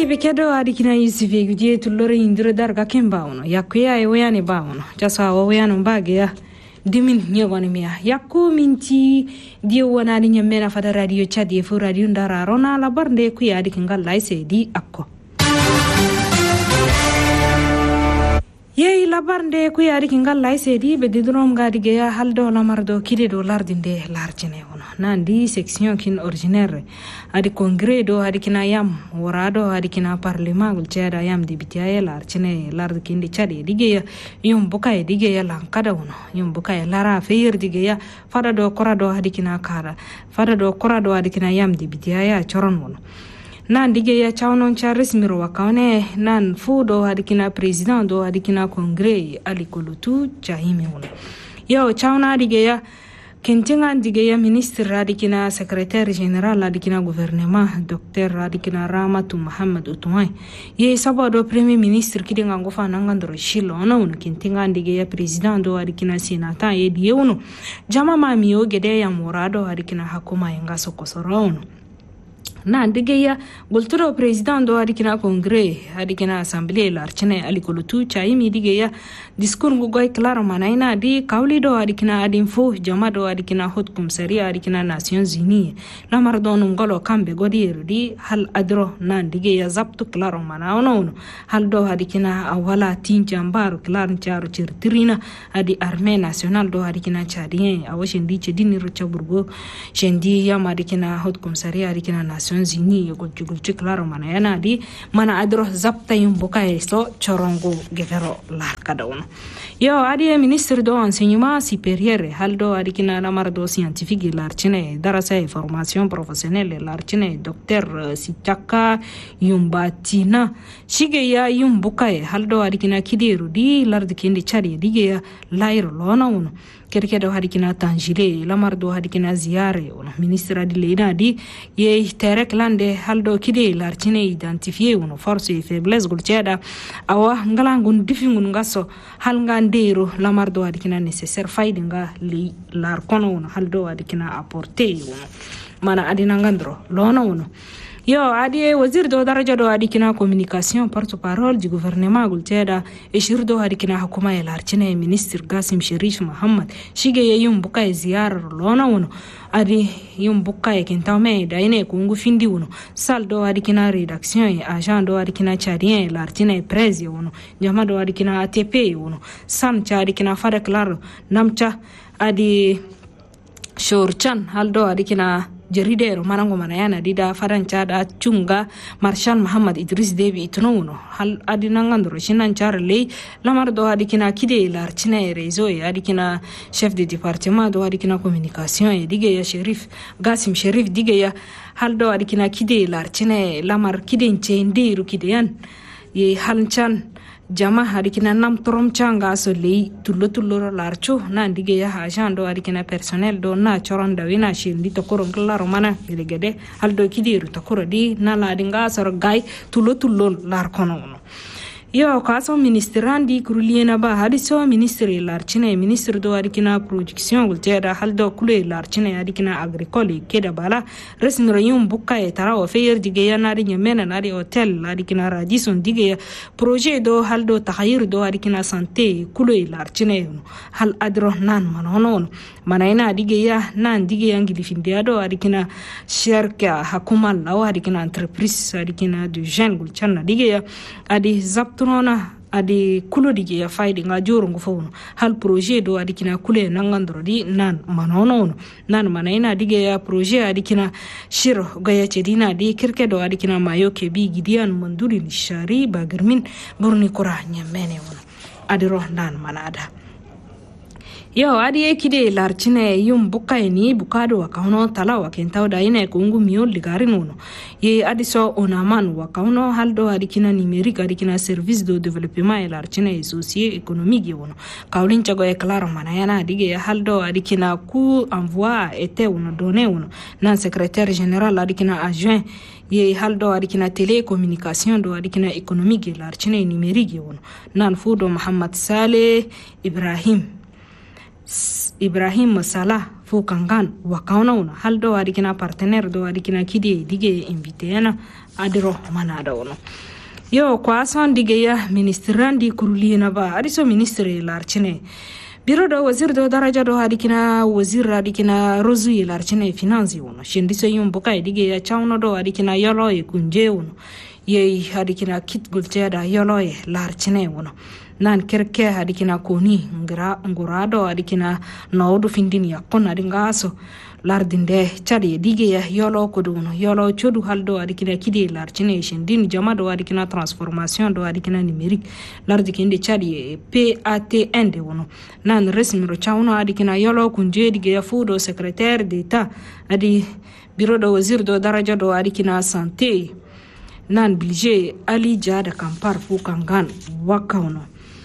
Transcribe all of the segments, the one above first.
ye bekedo adikina yusife gudie tullore indire darga kemba ono yakuya e wayane ba ono jasa o wayano mbage ya dimin nyogoni mia yakku minti dio wana ni nyamena fada radio chadi fu radio ndara rona la barnde ku ya adikingal laise di akko ye la barnde ku ya adikingal laise di be didrom ga dige ya haldo la mardo kide do lardinde larjene ono nandi section kin ordinaire adi congrès do adi kina yam warado adi kina parlement gul chada yam dibitiya larjene lard kindi chadi dige ya yum buka dige ya lankada ono yum buka lara feyer dige ya fada do korado adi kina kara fada do korado adi kina yam dibitiya ya choron ono nan dige ya chawnon Charles Miro wakane nan fudo adi kina president do adi kina congrès ali kolutu chahime ono yo chawna dige ya Kentinga dige ya ministre radikina secrétaire général radikina gouvernement docteur radikina Ramatu Muhammad Utumai ye sabado premier ministre kidinga ngofa nangandro shilo ona uno kentinga dige ya president do radikina senata ye die uno jama mami o gede ya morado radikina hakuma yanga sokosoro uno na dige ya goltoro president do adikina congrès adikina assemblée larchene alikolutu chaimi dige ya discours goy claro manaina di kawli do adikina adinfo jama do adikina hot commissariat adikina nations unies la mardonu ngolo kambe godiru di hal adro na dige ya zaptu claro manaono hal do adikina awala tinjambaru claro charu chirtirina adi armée nationale do adikina chadien awoshin di chedini ruchaburgo shendi ya adikina hot commissariat adikina nations Unis yogulchi claro manayana di mana adro zapta yumbuka eso chorongo gevero larkada uno yo adi ministre do enseignement supérieur haldo adikina namardo scientifique larchine darasa e formation professionnelle larchine docteur Sitaka Yumbatina shige ya yumbuka haldo adikina kidiru di lardikindi chari dige ya lairo lona uno kerkedo hadikina tanjire lamardo hadikina ziare uno ministre di leina di ye terek lande haldo kide larchine identifier uno force et faiblesse gulcheda awa ngalangun difingun ngaso hal ngandero lamardo hadikina nécessaire faidinga li lar kono uno haldo hadikina apporter uno mana adina ngandro lona uno yo adi wazir do daraja do adikina communication porte-parole du gouvernement gulteda eshir do adikina hukuma ya larchine ministre Gasim Sharif Muhammad shige yum buka ziyarar lona wono adi yum buka kentame daine kungu findi wono sal do adikina rédaction et agent do adikina chadien larchine presse wono jama do adikina ATP wono sam cha adikina fara claro namcha adi shorchan haldo adikina jaridero marango manayana dida farancha da chunga Marshal Muhammad Idris Debi ituno hal adinangandro shinan charle lamar do adikina kide larchina rezo e adikina chef de département do adikina communication e dige ya Sharif Gasim Sharif dige ya hal do adikina kide larchina lamar kide nche kide yan ye halchan jama harikina nam torom changa so lei tullo larcho na ndige ya agent do harikina personnel do na choronda wina shindi to koro ngala mana gede haldo kidiru to koro di na la dinga sor gay tullo lar kono yo kaso ministrandi kuruliena ba hadiso ministre larchine ministre do harikina production gulteda haldo kule larchine harikina agricole keda bala resmiro yum bukka e tarawo feyer dige ya nari nyamena nari hotel harikina radison dige projet do haldo takhayir do harikina santé kule larchine hal adro nan manono manaina dige ya nan dige yangili findia do harikina sherka hakuma law harikina entreprise harikina de jeune gulchana dige ya adi zaptunona adi kulo dige ya faidi nga joro ngufawno hal projet do adikina kule nangandro di nan manono nan manaina dige ya projet adikina shiro gaya chedina di kirke do adikina mayoke bi gidian manduri ni shari bagirmin burni kura nyamene wono adiro nan manada yo adi ekide larchine yum bukai ni bukado wakauno tala wakentao da ina kungu mio ligari nuno ye adiso onaman wakauno haldo adikina numérique adikina service de développement larchine socio économique yono kaulin chago e claro manayana adige haldo adikina ku envoi était uno donné uno nan secrétaire général adikina adjoint ye haldo adikina télécommunication do adikina économique larchine numérique yono nan fudo Muhammad Saleh Ibrahim Ibrahim Salah fu kangan wakauna una haldo adikina partenaire do adikina kidi dige invité yana adiro manada wono yo kwa son dige ya ministrandi kurulina ba adiso ministre larchine biro do wazir do daraja do adikina wazir adikina rozu larchine finance wono shindiso yum buka dige ya chawno do adikina yolo e kunje wono ye adikina kit gulteda yolo e larchine wono nan kerke adikina koni ngurado adikina nawdu findin yakon adingaso lardinde chadi dige ya yolo koduno yolo chodu haldo adikina kidi larchine shindin jamado adikina transformation do adikina numérique lardikinde chadi PATN de wono nan resmiro chawno adikina yolo kunje dige ya fudo secrétaire d'état adi bureau de wazir do daraja do adikina santé nan bilje ali jada kampar fu kangan wakauno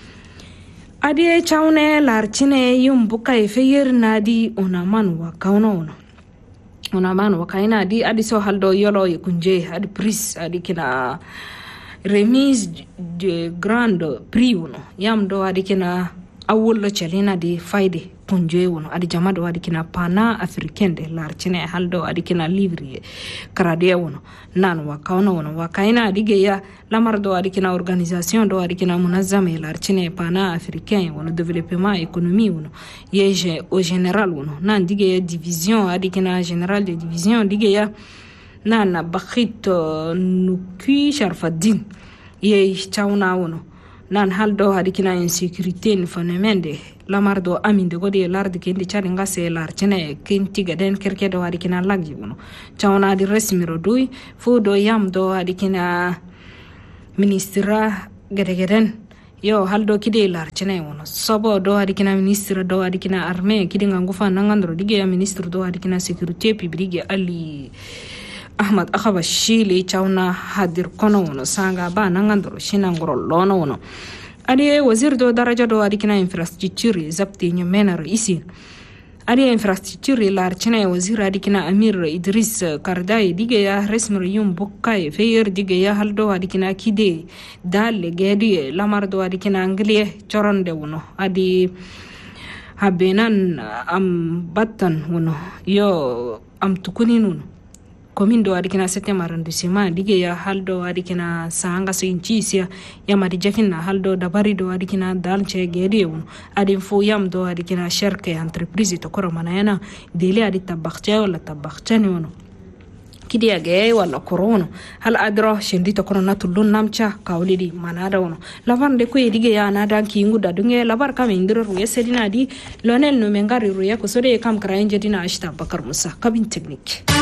adi chawne larchine yum buka efeyer nadi onaman wakauno onaman wakaina adi so haldo yolo kunje adi pris adi kina remise de grand prix uno yamdo adi kina awollo chalina di faide kunje wono adi jamado adi kina pana africain de larchine haldo adi kina livre karade wono nan wakauna wono wakaina adi geya lamardo adi kina organisation do adi kina munazzama larchine pana africain wono développement économie wono yeje au général wono nan dige division adi kina général de division dige ya nan bakhit nuki sharfaddin ye chawna wono nan haldo hadikina insécurité ni phénomène de lamardo aminde godi lardi kendi chari ngase larchine kenti gaden kerke do hadikina lagji wono chawna di resmiro duy fu do yam do hadikina ministra gedegeden yo haldo kide larchine wono sobo do hadikina ministre do hadikina armée kidi ngufa nangandro dige ya ministre do hadikina sécurité publique ali Ahmad Akhabashi le chawna hadir kono wono sanga ba nangandro shinangro lono wono adi wazir do daraja do adikina infrastructure zapti nyamena raisi adi infrastructure larchina wazir adikina Amir Idris Kardai dige ya resmir yum bokkai feyer dige ya haldo adikina kide dalle gedi lamardo adikina angliye choronde wono adi habenan am battan wono yo am tukunin wono commune do adikina 7e arrondissement dige ya haldo adikina sanga so incisia yamadi jakina haldo dabari do adikina dalche gedi wono adin fo yam do adikina sherke entreprise to koro manayana dele adi tabakhche wala tabakhchani wono kidi age wala korono hal adro shendi to koro natulun namcha kawlidi manada wono lavande ko dige ya nada kingu da dunge labar kam indiro ruye sedina di lonel no mengari ruye ko sore kam krayen jedina ashta bakar musa kabin technique